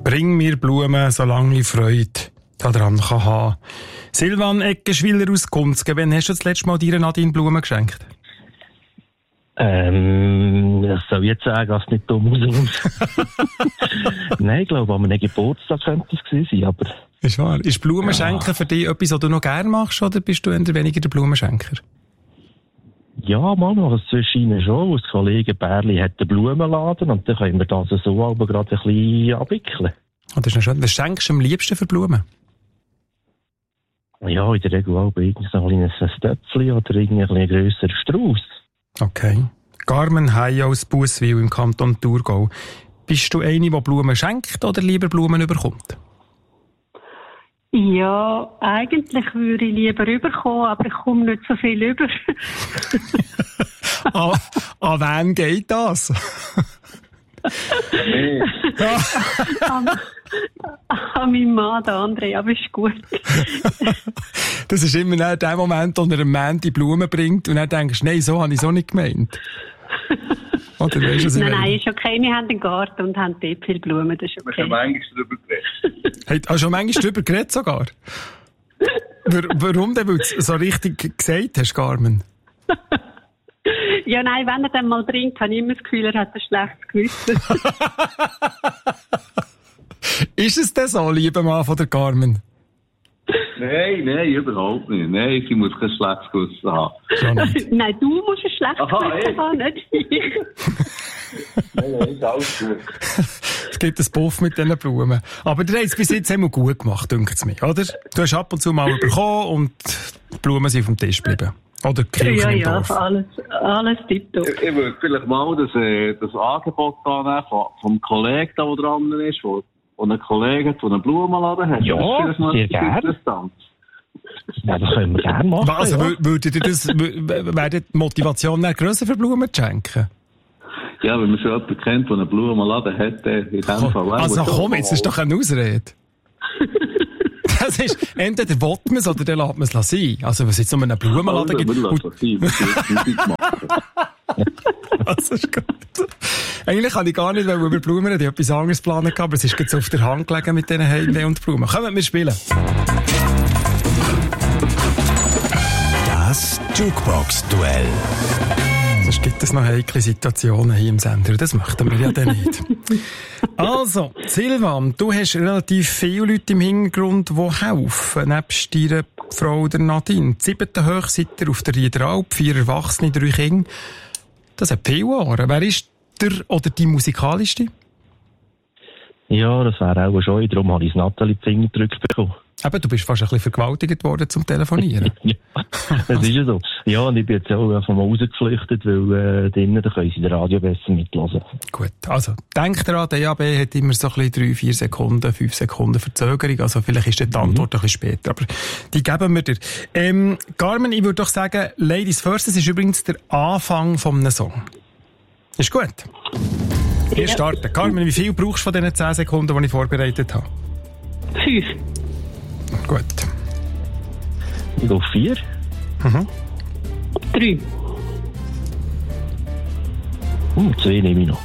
Bring mir Blumen, solange ich Freude daran kann haben. Silvan Eckenschwiller aus Gunzgen, wann hast du das letzte Mal dir Nadine Blumen geschenkt? Ich soll jetzt sagen, dass es nicht dumm rauskommt. Nein, ich glaube, an einem Geburtstag könnte es gewesen sein, aber... Ist wahr. Ist Blumenschenken für dich etwas, was du noch gerne machst, oder bist du eher weniger der Blumenschenker? Ja, mal noch ein zwischen schon. Als Kollege Bärli hat den Blumenladen und dann können wir das so aber gerade ein bisschen abwickeln. Oh, das ist schön. Was schenkst du am liebsten für Blumen? Ja, in der Regel auch irgendwie so ein kleines Töpfchen oder irgendwie ein grösserer Strauss. Okay. Carmen Hay aus Busswil im Kanton Thurgau. Bist du eine, die Blumen schenkt oder lieber Blumen bekommt? Ja, eigentlich würde ich lieber rüberkommen, aber ich komme nicht so viel rüber. An wen geht das? An meinen Mann, der André, aber ist gut. Das ist immer der Moment, wo er einem Mann die Blumen bringt und dann denkst du, nein, so habe ich es auch nicht gemeint. Oder weißt du, nein, ist okay. Wir haben einen Garten und haben dort viele Blumen, das ist okay. Wir haben manchmal darüber geredet. Hast du schon manchmal darüber geredet sogar? Warum denn? Weil du es so richtig gesagt hast, Carmen? Ja, nein, wenn er dann mal bringt, habe ich immer das Gefühl, er hat ein schlechtes Gewissen. Ist es denn so, lieber Mann von der Carmen? Nein, überhaupt nicht. Nein, sie muss kein schlechtes Gewissen haben. Nein, du musst ein schlechtes Gewissen haben, nicht ich. Nein, ist alles gut. Es gibt einen Puff mit diesen Blumen. Aber du hast es bis jetzt einmal gut gemacht, denkt es mir, oder? Du hast ab und zu mal bekommen und die Blumen sind auf dem Tisch geblieben. Oder die Kirche im Dorf. Alles tipptopp. Ich würde vielleicht mal das Angebot annehmen vom Kollegen, der dran ist, und ein Kollege hat, der einen Blumenladen hat. Ja, sehr gerne. Ja, das können wir gerne machen. Also, wäre die Motivation nicht grösser für Blumen zu schenken? Ja, wenn man schon jemanden kennt, der einen Blumenladen hat, in dem Fall. Also komm, jetzt ist doch eine Ausrede. Das ist, entweder will man es oder dann lässt man es sein. Also, was jetzt nur einen Blumenladen gibt. Das ist gut. Eigentlich kann ich gar nicht, weil über Blumen reden. Ich etwas anderes planen gehabt, aber es ist jetzt auf der Hand gelegen mit diesen Heimweh und Blumen. Kommen wir spielen. Das Jukebox-Duell. Sonst gibt es noch heikle Situationen hier im Sender. Das möchten wir ja dann nicht. Also, Silvan, du hast relativ viele Leute im Hintergrund, die helfen. Nebst deiner Frau, der Nadine. 7. hoch seid ihr auf der Riederalp, 4 Erwachsene, 3 Kinder. Das hat viele Ohren. Wer ist der oder die musikalischste? Ja, das wäre auch schon. Darum habe ich das Nathalie die Finger gedrückt bekommen. Eben, du bist fast ein bisschen vergewaltigt worden zum Telefonieren. Ja, das ist ja so. Ja, und ich bin jetzt auch einfach mal rausgeflüchtet, weil drinnen, da können sie das Radio besser mithören. Gut, also, denkt daran, der DAB hat immer so ein bisschen 3, 4 Sekunden, 5 Sekunden Verzögerung, also vielleicht ist die Antwort ein bisschen später, aber die geben wir dir. Carmen, ich würde doch sagen, Ladies First, das ist übrigens der Anfang von einem Song. Ist gut? Wir starten. Carmen, wie viel brauchst du von diesen 10 Sekunden, die ich vorbereitet habe? 5. Gut. Ich gehe 4. 3. 2 nehme ich noch.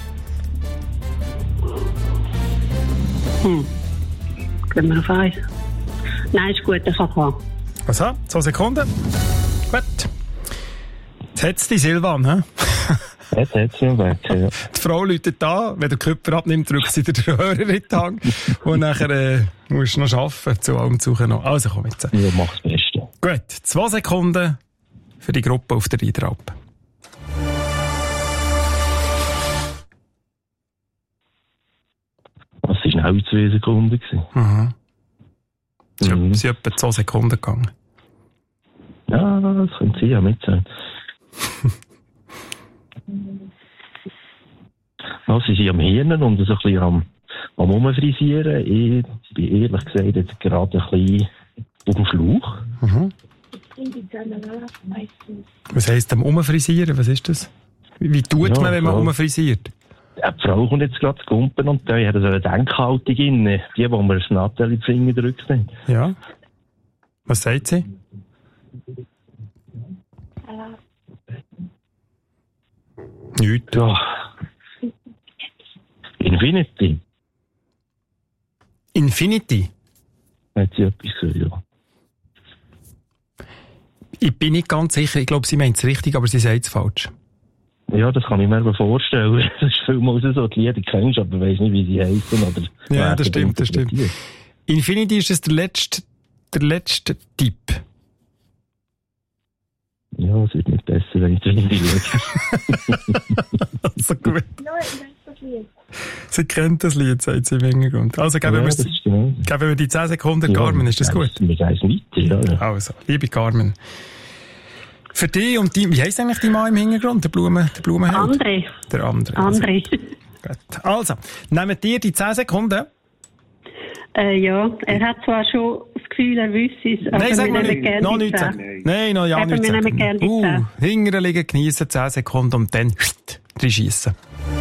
Gehen wir auf 1. Nein, ist gut, ich kann haben. Also, 2 Sekunden. Gut. Jetzt hat es die Silvan, hä? Jetzt hat sie weg, ja. Die Frau läutet da, wenn der Körper abnimmt, drückt sie den Hörer in die Hand. Und nachher musst du noch arbeiten, zu allem Suchen noch. Also komm jetzt. Ja, mach das Beste. Gut, 2 Sekunden für die Gruppe auf der Riederalp. Das war schnell 2 Sekunden. Mhm. Sie sind etwa 2 Sekunden gegangen. Ja, das könnte sie ja mit sein. Ja, sie sind am Hirnen und so ein bisschen am Umfrisieren. Ich bin ehrlich gesagt jetzt gerade ein bisschen auf dem Schlauch. Mhm. Was heisst am Umfrisieren? Was ist das? Wie tut man, wenn man umfrisiert? Ja, die Frau kommt jetzt gerade zu Kumpen und da hat so eine Denkhaltung inne. Die, wo mir das Nathalie die Finger drückt. Ja. Was sagt sie? Nichts. Ja. Infinity. Infinity? Hat sie etwas gehört, ja. Ich bin nicht ganz sicher. Ich glaube, sie meint es richtig, aber sie sagt es falsch. Ja, das kann ich mir aber vorstellen. Das ist vielmals so, die Lieder kennst, aber weiss nicht, wie sie heißen. Oder ja, das stimmt. Infinity ist es der letzte Tipp. Ja, es wird nicht besser, wenn ich das Lied schaue. Also gut. Ja, ich weiß das Lied. Sie kennt das Lied, sagt sie im Hintergrund. Also geben wir die 10 Sekunden Carmen, ist das gut? Wir gehen weiter, ja. Also, liebe Carmen. Für dich und die, wie heisst eigentlich die Mann im Hintergrund? Der Blumenheld? André. Der André. André. Gut. Also, nehmt ihr die 10 Sekunden? Ja, er hat zwar schon das Gefühl, er wüsste es, aber nein, sag wir nehmen gerne noch nichts sagen. Nein, noch ja nichts sagen. Wir nehmen gerne die 10. Hinterher liegen, geniessen 10 Sekunden und dann reinschiessen.